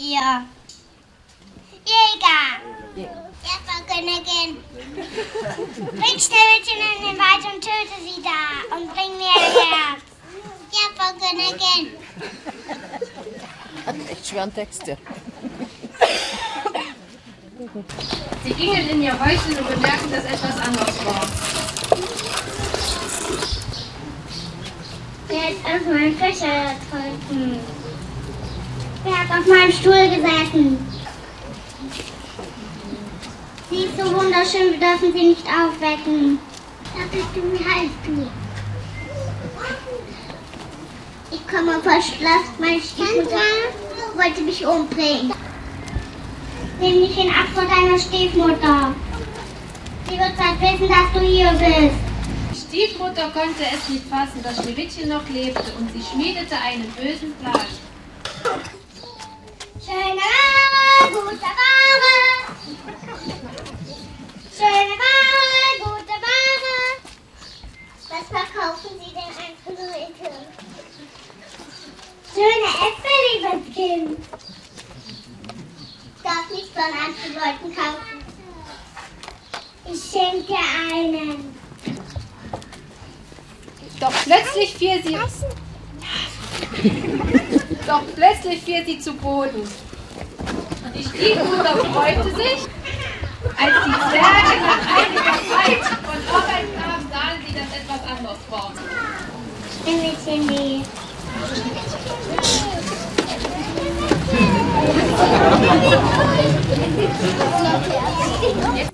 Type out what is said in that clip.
Ja. Jäger. Erstmal Königin. Bring Schneewittchen in den Wald und töte sie da und bring mir ein Herz. Ja, Frau Königin. Hat echt schweren Texte. Sie gingen in ihr Häuschen und bemerkten, dass etwas anders war. Wer ist auf meinem Fischer getrunken? Wer hat auf meinem Stuhl gesessen? Sie ist so wunderschön, wir dürfen sie nicht aufwecken. Wie heißt du? Ich komme vom Schloss, meine Stiefmutter wollte mich umbringen. Nimm mich in Acht vor deiner Stiefmutter. Sie wird bald wissen, dass du hier bist. Die Stiefmutter konnte es nicht fassen, dass Schneewittchen noch lebte, und sie schmiedete einen bösen Plan. Schöne Ware, gute Ware. Schöne Ware, gute Ware. Was verkaufen Sie denn an Leute? Schöne Äpfel, liebes Kind. Ich darf nicht von anderen Leuten kaufen. Ich schenke dir einen. Doch plötzlich fiel sie zu Boden. Die Stiefmutter freute sich, als die Zwerge nach einiger Zeit von Arbeit kamen, sahen sie, dass etwas anders war. Schneewittchen, die